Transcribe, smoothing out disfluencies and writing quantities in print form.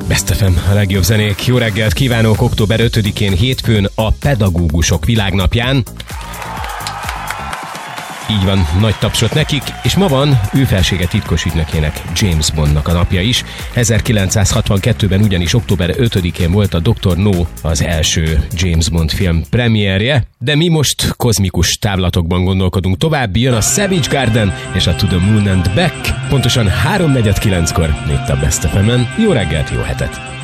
Best FM, a legjobb zenék. Jó reggelt kívánok! Október 5-én hétfőn a Pedagógusok Világnapján. Így van, nagy tapsot nekik, és ma van ő felsége titkos ügynökének, James Bondnak a napja is. 1962-ben ugyanis október 5-én volt a Dr. No az első James Bond film premierje, de mi most kozmikus távlatokban gondolkodunk tovább. Jön a Savage Garden és a To the Moon and Back, pontosan 3:49-kor itt a Best FM-en. Jó reggelt, jó hetet!